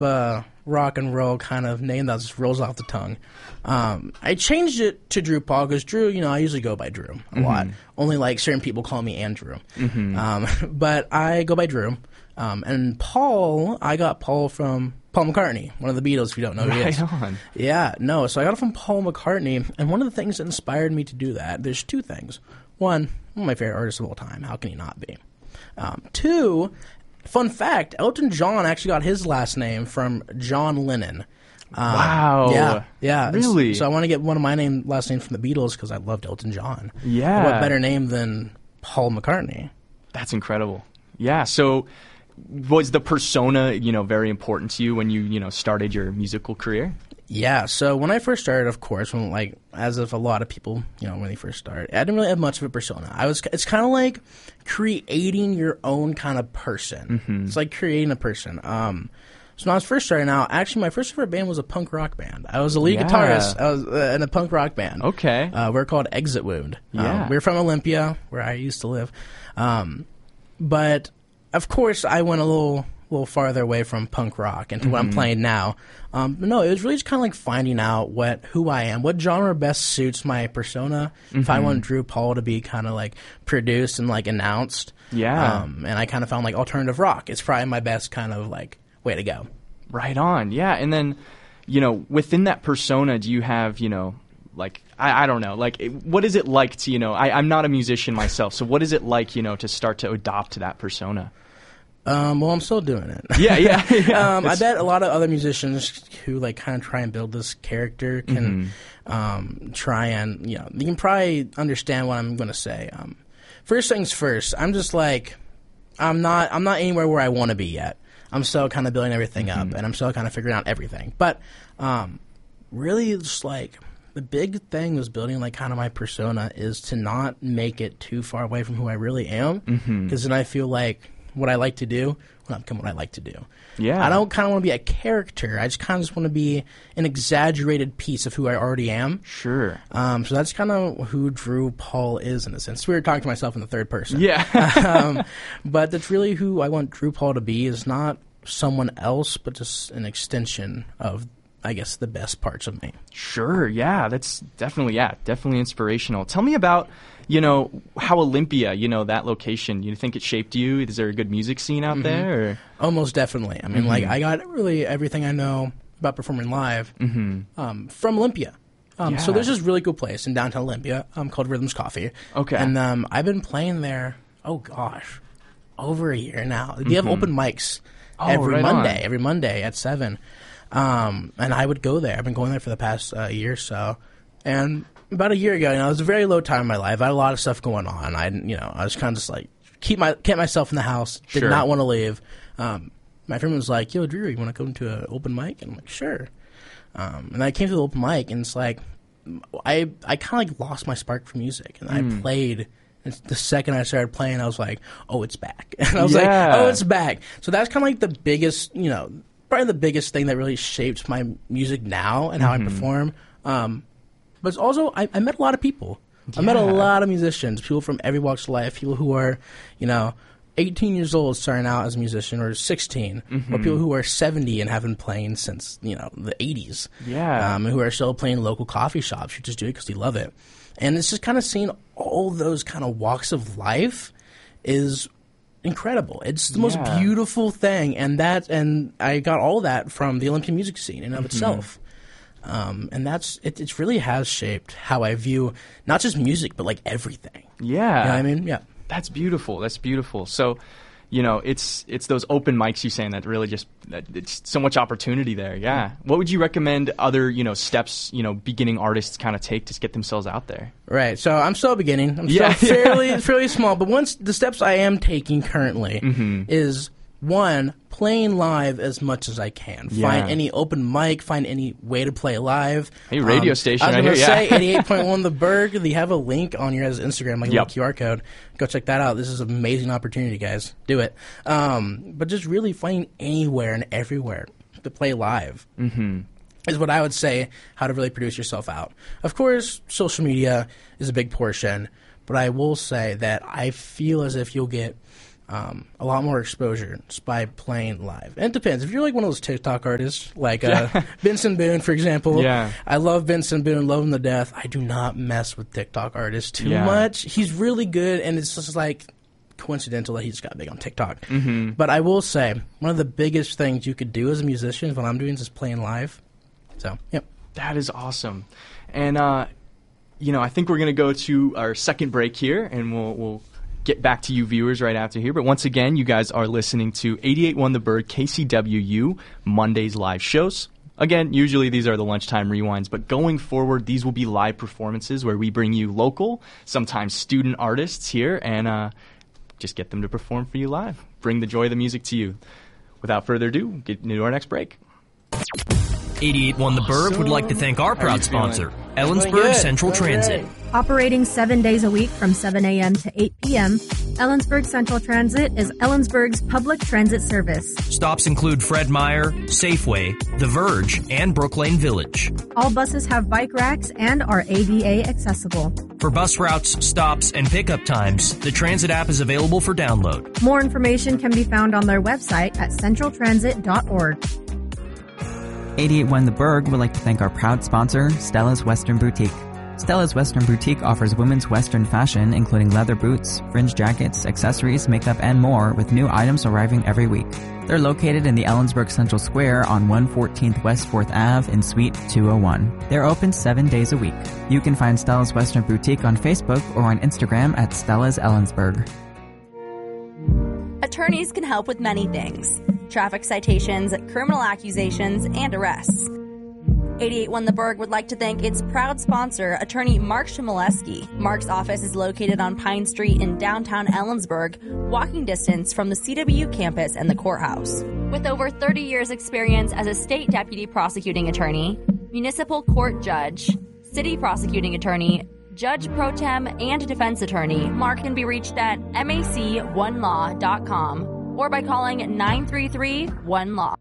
rock and roll kind of name that just rolls off the tongue. I changed it to Drew Paul because Drew, I usually go by Drew a lot. Only like certain people call me Andrew. But I go by Drew. And Paul, I got Paul from Paul McCartney, one of the Beatles, if you don't know who he is. Right on. Yeah, no, so I got it from Paul McCartney, and one of the things that inspired me to do that, there's two things. One of my favorite artists of all time, how can he not be? Two, fun fact, Elton John actually got his last name from John Lennon. Wow. Yeah. Really? So I want to get one of my last names from the Beatles because I loved Elton John. Yeah. What better name than Paul McCartney? That's incredible. Yeah, so was the persona, very important to you when you, started your musical career? Yeah, so when I first started, of course, as if a lot of people, when they first started, I didn't really have much of a persona. It's kind of like creating your own kind of person. It's like creating a person. So when I was first starting out, actually my first ever band was a punk rock band. I was a lead guitarist. I was in a punk rock band. Okay. We're called Exit Wound. Yeah. We're from Olympia, where I used to live. But of course, I went a little farther away from punk rock into what I'm playing now. But no, it was really just kind of like finding out who I am, what genre best suits my persona. If I want Drew Paul to be kind of like produced and like announced. Yeah. And I kind of found like alternative rock. It's probably my best kind of like way to go. Right on. Yeah. And then, within that persona, do you have, like, I don't know, like, what is it like to, I'm not a musician myself, so what is it like, to start to adopt that persona? Well, I'm still doing it. Yeah. I bet a lot of other musicians who like kind of try and build this character can try and you can probably understand what I'm going to say. First things first, I'm just like I'm not anywhere where I want to be yet. I'm still kind of building everything up, and I'm still kind of figuring out everything. But really, just like the big thing was building like kind of my persona is to not make it too far away from who I really am, because then I feel like what I like to do will not become what I like to do. Yeah. I don't kind of want to be a character. I just kind of just want to be an exaggerated piece of who I already am. Sure. So that's kind of who Drew Paul is in a sense. We were talking to myself in the third person. Yeah. But that's really who I want Drew Paul to be, is not someone else, but just an extension of, I guess, the best parts of me. Sure. Yeah. That's definitely inspirational. Tell me about, how Olympia, that location, you think it shaped you? Is there a good music scene out there? Or? Oh, most definitely. I mean, like, I got really everything I know about performing live from Olympia. So there's this really cool place in downtown Olympia called Rhythms Coffee. Okay. And I've been playing there, over a year now. We have open mics every Monday at 7. And I would go there. I've been going there for the past year or so. And about a year ago, it was a very low time in my life. I had a lot of stuff going on. I was kind of just like kept myself in the house. Did not want to leave. My friend was like, "Yo, Drew, you want to come to an open mic?" And I'm like, "Sure." And I came to the open mic, and it's like I kind of like lost my spark for music, and I played. And the second I started playing, I was like, "Oh, it's back!" And I was like, "Oh, it's back!" So that's kind of like the biggest, probably the biggest thing that really shapes my music now and how I perform. But it's also, I met a lot of people. I met a lot of musicians, people from every walks of life, people who are, 18 years old starting out as a musician, or 16, or people who are 70 and have been playing since, the 80s. Yeah. Who are still playing local coffee shops, who just do it because they love it. And it's just kind of seeing all those kind of walks of life is incredible. It's the most beautiful thing, and I got all that from the Olympian music scene in and of itself. And it really has shaped how I view not just music, but like everything. Yeah. You know what I mean? Yeah. That's beautiful. So, it's those open mics you saying that really it's so much opportunity there. Yeah. What would you recommend other, steps, beginning artists kind of take to get themselves out there? Right. So I'm still beginning. I'm still fairly small, but the steps I am taking currently is, one, playing live as much as I can. Find any open mic, find any way to play live. Hey, radio station I was right here, say 88.1 The Berg. They have a link on your Instagram, like a little QR code. Go check that out. This is an amazing opportunity, guys. Do it. But just really finding anywhere and everywhere to play live is what I would say, how to really produce yourself out. Of course, social media is a big portion, but I will say that I feel as if you'll get a lot more exposure just by playing live. And it depends. If you're like one of those TikTok artists, like Benson Boone, for example. Yeah. I love Benson Boone, love him to death. I do not mess with TikTok artists too much. He's really good, and it's just like coincidental that he just got big on TikTok. Mm-hmm. But I will say, one of the biggest things you could do as a musician is what I'm doing is just playing live. So, yep. That is awesome. And, I think we're going to go to our second break here, and we'll get back to you viewers right after here. But once again, you guys are listening to 88.1 The Bird KCWU Mondays live shows. Again, usually these are the lunchtime rewinds, but going forward, these will be live performances where we bring you local, sometimes student artists here, and just get them to perform for you live. Bring the joy of the music to you. Without further ado, get into our next break. 88.1 The Bird would like to thank our proud sponsor, Ellensburg Central Transit. Operating 7 days a week from 7 a.m. to 8 p.m., Ellensburg Central Transit is Ellensburg's public transit service. Stops include Fred Meyer, Safeway, The Verge, and Brooklane Village. All buses have bike racks and are ADA accessible. For bus routes, stops, and pickup times, the transit app is available for download. More information can be found on their website at centraltransit.org. 88.1 The Berg would like to thank our proud sponsor, Stella's Western Boutique. Stella's Western Boutique offers women's Western fashion, including leather boots, fringe jackets, accessories, makeup, and more, with new items arriving every week. They're located in the Ellensburg Central Square on 114th West 4th Ave in Suite 201. They're open 7 days a week. You can find Stella's Western Boutique on Facebook or on Instagram at Stella's Ellensburg. Attorneys can help with many things: traffic citations, criminal accusations, and arrests. 88.1 The Berg would like to thank its proud sponsor, attorney Mark Shimoleski. Mark's office is located on Pine Street in downtown Ellensburg, walking distance from the CW campus and the courthouse. With over 30 years' experience as a state deputy prosecuting attorney, municipal court judge, city prosecuting attorney, judge pro tem, and defense attorney, Mark can be reached at mac1law.com or by calling 933-1LAW.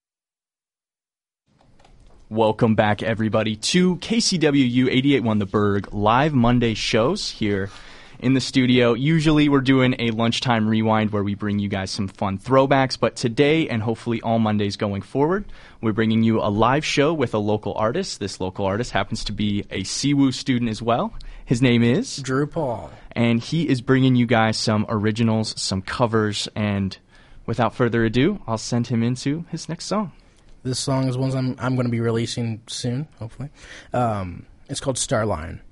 Welcome back, everybody, to KCWU 88.1 The Berg live Monday shows here in the studio. Usually we're doing a lunchtime rewind where we bring you guys some fun throwbacks, but today, and hopefully all Mondays going forward, we're bringing you a live show with a local artist. This local artist happens to be a CWU student as well. His name is Drew Paul, and he is bringing you guys some originals, some covers, and without further ado, I'll send him into his next song. This song is one I'm going to be releasing soon, hopefully. It's called Starline.